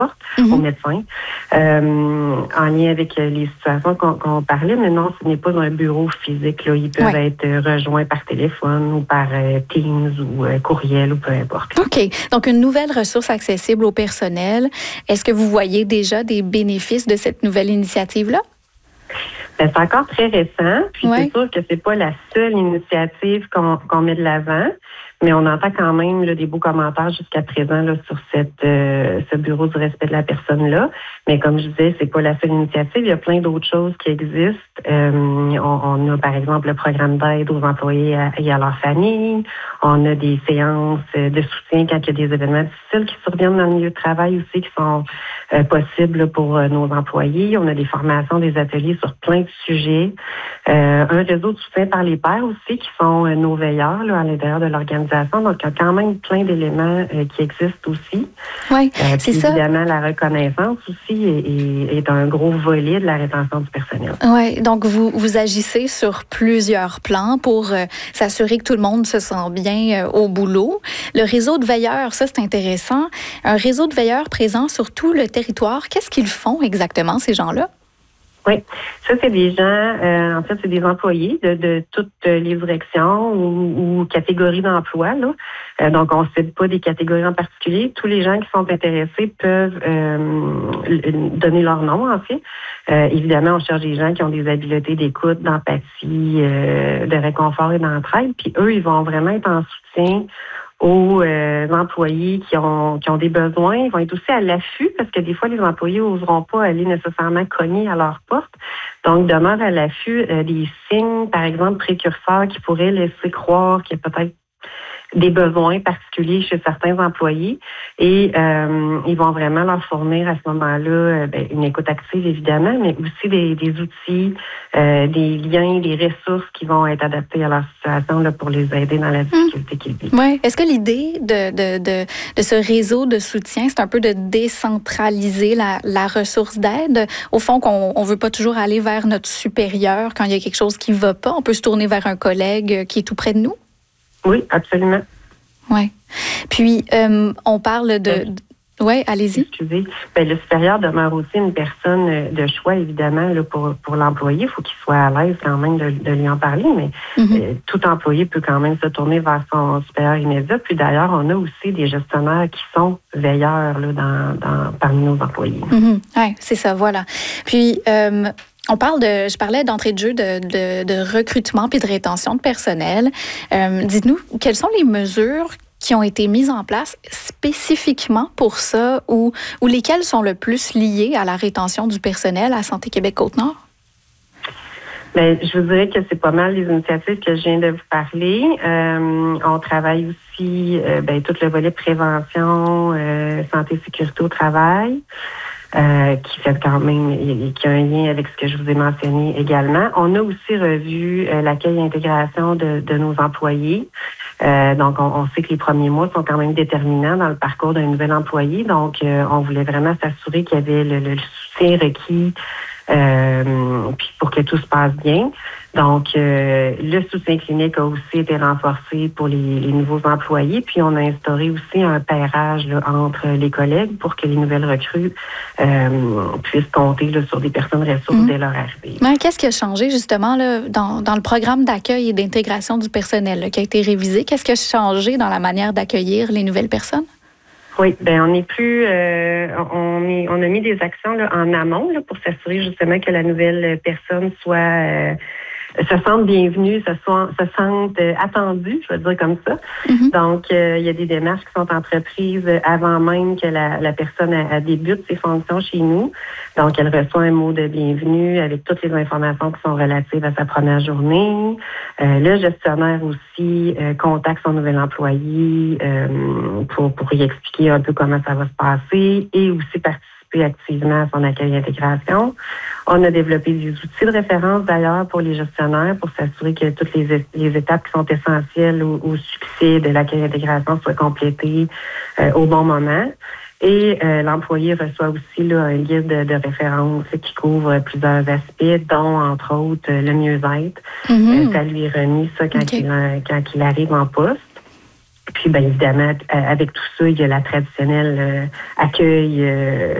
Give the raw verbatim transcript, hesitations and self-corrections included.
mm-hmm. aux médecins, euh, en lien avec les situations qu'on, qu'on parlait. Mais non, ce n'est pas un bureau physique. Là. Ils peuvent ouais. être rejoints par téléphone ou par euh, Teams ou euh, courriel ou peu importe. OK. Donc, une nouvelle ressource accessible au personnel. Est-ce que vous voyez déjà des bénéfices de cette nouvelle initiative-là? Ben, c'est encore très récent, puis ouais. c'est sûr que c'est pas la seule initiative qu'on, qu'on met de l'avant, mais on entend quand même là, des beaux commentaires jusqu'à présent là, sur cette, euh, ce bureau du respect de la personne-là. Mais comme je disais, c'est pas la seule initiative. Il y a plein d'autres choses qui existent. Euh, on, on a par exemple le programme d'aide aux employés et à leur famille. On a des séances de soutien quand il y a des événements difficiles qui surviennent dans le milieu de travail aussi, qui sont euh, possibles pour euh, nos employés. On a des formations, des ateliers sur plein de sujets. Euh, un réseau de soutien par les pairs aussi, qui sont euh, nos veilleurs là, à l'intérieur de l'organisation. Donc, il y a quand même plein d'éléments euh, qui existent aussi. Oui, euh, c'est puis, ça. Évidemment, la reconnaissance aussi est, est, est un gros volet de la rétention du personnel. Oui, donc vous, vous agissez sur plusieurs plans pour euh, s'assurer que tout le monde se sent bien euh, au boulot. Le réseau de veilleurs, ça, c'est intéressant. Un réseau de veilleurs présent sur tout le territoire. Qu'est-ce qu'ils font exactement, ces gens-là? Oui, ça, c'est des gens, euh, en fait, c'est des employés de, de toutes les directions ou, ou catégories d'emploi, là. Euh, donc, on ne cible pas des catégories en particulier. Tous les gens qui sont intéressés peuvent euh, donner leur nom, en fait. Euh, évidemment, on cherche des gens qui ont des habiletés d'écoute, d'empathie, euh, de réconfort et d'entraide. Puis eux, ils vont vraiment être en soutien aux euh, employés qui ont qui ont des besoins. Ils vont être aussi à l'affût parce que des fois, les employés n'oseront pas aller nécessairement cogner à leur porte. Donc, demeure à l'affût euh, des signes, par exemple, précurseurs qui pourraient laisser croire qu'il y a peut-être des besoins particuliers chez certains employés et euh, ils vont vraiment leur fournir à ce moment-là euh, ben, une écoute active, évidemment, mais aussi des, des outils, euh, des liens, des ressources qui vont être adaptés à leur situation là, pour les aider dans la difficulté mmh. qu'ils vivent. Oui. Est-ce que l'idée de, de, de, de ce réseau de soutien, c'est un peu de décentraliser la, la ressource d'aide? Au fond, qu'on on veut pas toujours aller vers notre supérieur quand il y a quelque chose qui va pas. On peut se tourner vers un collègue qui est tout près de nous? Oui, absolument. Oui. Puis, euh, on parle de... Oui, allez-y. Excusez. Bien, le supérieur demeure aussi une personne de choix, évidemment, là, pour, pour l'employé. Il faut qu'il soit à l'aise quand même de, de lui en parler, mais mm-hmm. euh, tout employé peut quand même se tourner vers son supérieur immédiat. Puis d'ailleurs, on a aussi des gestionnaires qui sont veilleurs là, dans, dans, parmi nos employés. Mm-hmm. Oui, c'est ça, voilà. Puis... Euh, On parle de, je parlais d'entrée de jeu de, de, de recrutement puis de rétention de personnel. Euh, dites-nous, quelles sont les mesures qui ont été mises en place spécifiquement pour ça ou, ou lesquelles sont le plus liées à la rétention du personnel à Santé Québec Côte-Nord? Bien, je vous dirais que c'est pas mal les initiatives que je viens de vous parler. Euh, on travaille aussi euh, bien, tout le volet prévention, euh, santé et sécurité au travail. Euh, qui fait quand même, qui a un lien avec ce que je vous ai mentionné également. On a aussi revu euh, l'accueil et l'intégration de, de nos employés. Euh, donc, on, on sait que les premiers mois sont quand même déterminants dans le parcours d'un nouvel employé. Donc, euh, on voulait vraiment s'assurer qu'il y avait le, le soutien requis euh, puis pour que tout se passe bien. Donc, euh, le soutien clinique a aussi été renforcé pour les, les nouveaux employés. Puis, on a instauré aussi un pairage là, entre les collègues pour que les nouvelles recrues euh, puissent compter là, sur des personnes ressources mmh. dès leur arrivée. Mais qu'est-ce qui a changé justement là, dans, dans le programme d'accueil et d'intégration du personnel là, qui a été révisé? Qu'est-ce qui a changé dans la manière d'accueillir les nouvelles personnes? Oui, ben on est plus, euh, on est, on a mis des actions là, en amont là, pour s'assurer justement que la nouvelle personne soit euh, se sentent bienvenus, se, sont, se sentent euh, attendus, je vais dire comme ça. Mm-hmm. Donc, euh, il y a des démarches qui sont entreprises avant même que la, la personne a, a débute ses fonctions chez nous. Donc, elle reçoit un mot de bienvenue avec toutes les informations qui sont relatives à sa première journée. Euh, le gestionnaire aussi euh, contacte son nouvel employé euh, pour, pour y expliquer un peu comment ça va se passer et aussi participer activement à son accueil et intégration. On a développé des outils de référence d'ailleurs pour les gestionnaires pour s'assurer que toutes les, les étapes qui sont essentielles au, au succès de l'accueil et intégration soient complétées euh, au bon moment. Et euh, l'employé reçoit aussi là, un guide de, de référence qui couvre plusieurs aspects, dont entre autres le mieux-être. Mm-hmm. Euh, ça lui est remis ça quand, okay. il, quand il arrive en poste. Puis, bien évidemment, avec tout ça, il y a la traditionnelle euh, accueil euh,